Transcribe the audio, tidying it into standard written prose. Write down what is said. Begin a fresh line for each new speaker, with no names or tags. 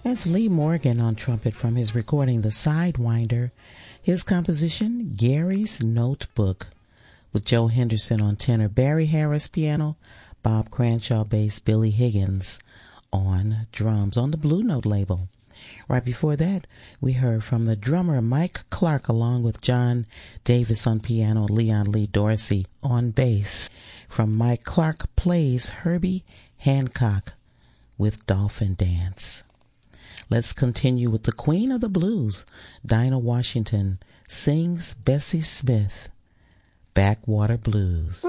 That's Lee Morgan on trumpet from his recording The Sidewinder. His composition, Gary's Notebook, with Joe Henderson on tenor, Barry Harris piano, Bob Cranshaw bass, Billy Higgins on drums on the Blue Note label. Right before that, we heard from the drummer Mike Clark along with John Davis on piano, Leon Lee Dorsey on bass. From Mike Clark Plays Herbie Hancock with Dolphin Dance. Let's continue with the Queen of the Blues. Dinah Washington sings Bessie Smith, Backwater Blues.